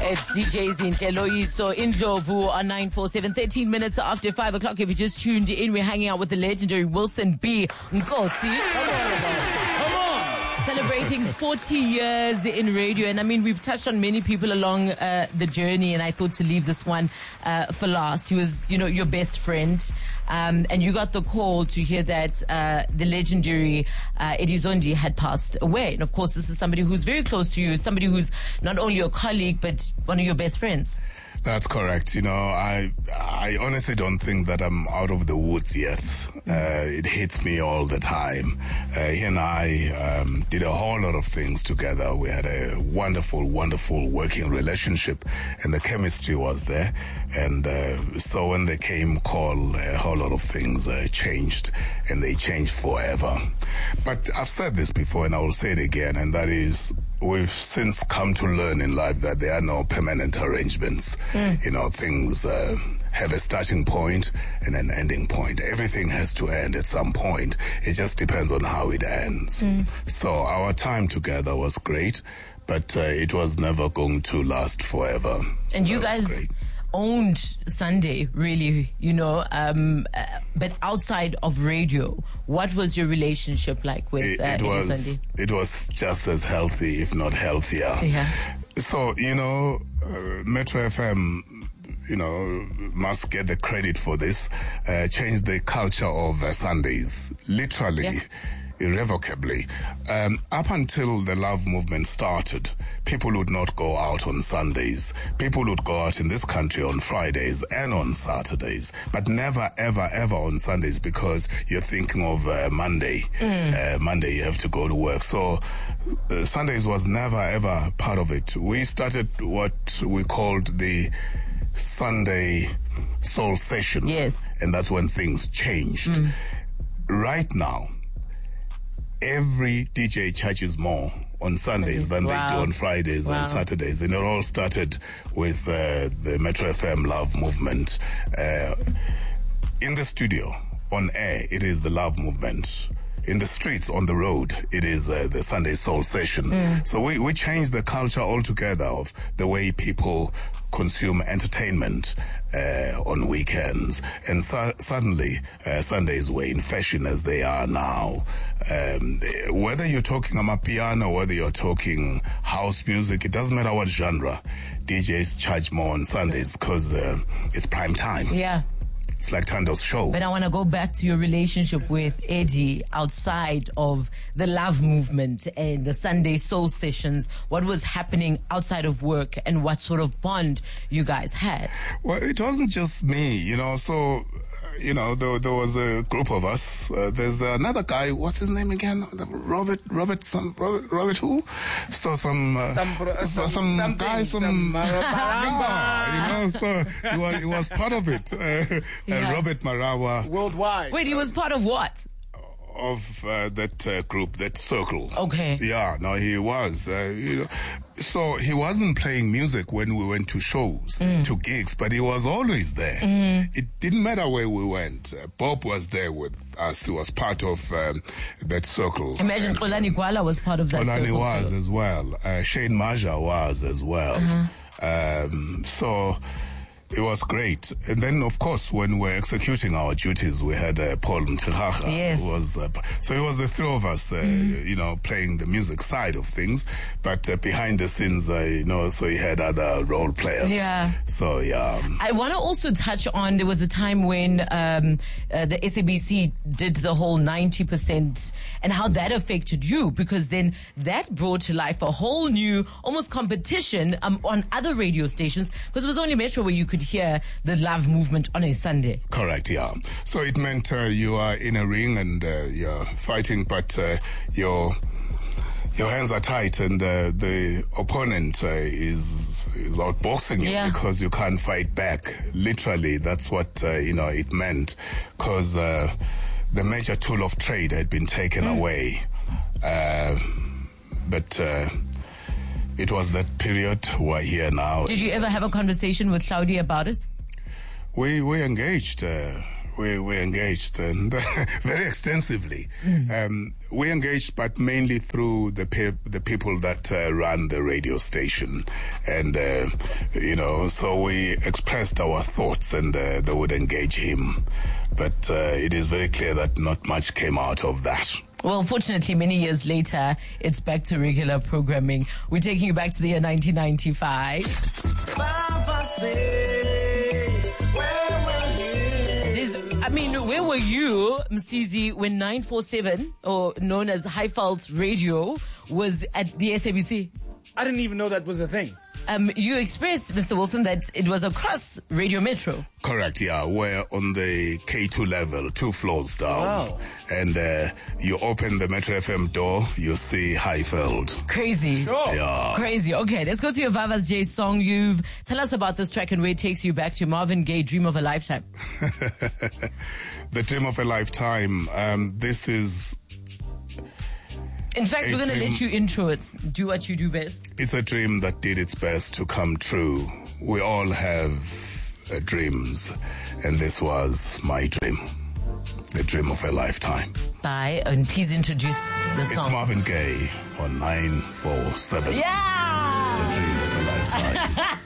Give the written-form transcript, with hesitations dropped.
It's DJ Zinhle Loyiso in Ndlovu on 947, 13 minutes after 5 o'clock. If you just tuned in, we're hanging out with the legendary Wilson B. Nkosi. Celebrating 40 years in radio. And I mean, we've touched on many people along the journey, and I thought to leave this one for last. He was, your best friend. And you got the call to hear that the legendary Eddie Zondi had passed away. And of course, this is somebody who's very close to you, somebody who's not only your colleague, but one of your best friends. That's correct. I honestly don't think that I'm out of the woods yet. It hits me all the time. He and I did a whole lot of things together. We had a wonderful, wonderful working relationship, and the chemistry was there. And so when they came call, a whole lot of things changed, and they changed forever. But I've said this before, and I will say it again, and that is, we've since come to learn in life that there are no permanent arrangements. Things have a starting point and an ending point. Everything has to end at some point. It just depends on how it ends. So our time together was great, but it was never going to last forever. And you guys owned Sunday, really, but outside of radio, what was your relationship like with Sunday? It was just as healthy, if not healthier. Yeah. So, Metro FM, must get the credit for this, changed the culture of Sundays, literally. Yeah. Irrevocably. Up until the Love movement started, people would not go out on Sundays. People would go out in this country on Fridays and on Saturdays, but never, ever, ever on Sundays, because you're thinking of Monday. Monday you have to go to work. So Sundays was never, ever part of it. We started what we called the Sunday Soul Session. Yes. And that's when things changed. Right now, every DJ charges more on Sundays than they do on Fridays and Saturdays. And it all started with the Metro FM Love movement. In the studio, on air, it is the Love movement. In the streets, on the road, it is the Sunday Soul Session. So we changed the culture altogether of the way people consume entertainment on weekends. And suddenly, Sundays were in fashion as they are now. Whether you're talking amapiano, whether you're talking house music, it doesn't matter what genre. DJs charge more on Sundays because it's prime time. Yeah. It's like Tando's show. But I want to go back to your relationship with Eddie outside of the Love movement and the Sunday Soul Sessions. What was happening outside of work, and what sort of bond you guys had? Well, it wasn't just me, so, there was a group of us. There's another guy, what's his name again? Robert who? So some guy, so he was part of it. Robert Marawa. Worldwide. Wait, he was part of what? Of that group, that circle. Okay. Yeah, no, he was. So he wasn't playing music when we went to shows, to gigs, but he was always there. It didn't matter where we went. Bob was there with us. He was part of that circle. Imagine Xolani Gwala was part of that circle. Xolani was as well. Shane Maja was as well. So it was great. And then, of course, when we were executing our duties, we had Paul Mtiracha. Yes. Who was, so it was the three of us, playing the music side of things. But behind the scenes, so he had other role players. Yeah. So, yeah. I want to also touch on, there was a time when the SABC did the whole 90% and how that affected you, because then that brought to life a whole new, almost competition on other radio stations, because it was only Metro where you could hear the Love movement on a Sunday. Correct, yeah. So it meant you are in a ring and you're fighting, but your hands are tight, and the opponent is outboxing you because you can't fight back. Literally, that's what it meant, because the major tool of trade had been taken away. But it was that period. We're here now. Did you ever have a conversation with Claudia about it? We engaged. we engaged, and very extensively. We engaged, but mainly through the people that run the radio station, and so we expressed our thoughts, and they would engage him. But it is very clear that not much came out of that. Well, fortunately, many years later, it's back to regular programming. We're taking you back to the year 1995. Where were you, Msizi, when 947, or known as Highveld Radio, was at the SABC? I didn't even know that was a thing. You expressed, Mr. Wilson, that it was across Radio Metro. Correct, yeah. We're on the K2 level, 2 floors down. Wow. And you open the Metro FM door, you see Highveld. Crazy. Sure. Yeah. Crazy. Okay, let's go to your Vava's J song. Tell us about this track and where it takes you back to Marvin Gaye, Dream of a Lifetime. The Dream of a Lifetime. This is... In fact, we're going to let you intro it. Do what you do best. It's a dream that did its best to come true. We all have dreams, and this was my dream. The dream of a lifetime. Bye, and please introduce the song. It's Marvin Gaye on 947. Yeah! The dream of a lifetime.